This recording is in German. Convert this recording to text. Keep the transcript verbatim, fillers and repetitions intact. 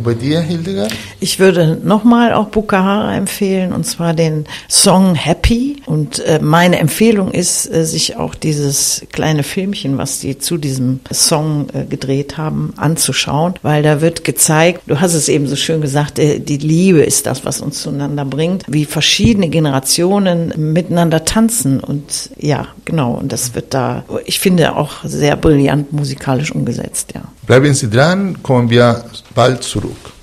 Und bei dir, Hildegard? Ich würde nochmal auch Bukahara empfehlen, und zwar den Song Happy. Und äh, meine Empfehlung ist, äh, sich auch dieses kleine Filmchen, was die zu diesem Song äh, gedreht haben, anzuschauen, weil da wird gezeigt, du hast es eben so schön gesagt, äh, die Liebe ist das, was uns zueinander bringt, wie verschiedene Generationen miteinander tanzen. Und ja, genau, und das wird da, ich finde, auch sehr brillant musikalisch umgesetzt, ja. Bleiben Sie dran, kommen wir bald zurück.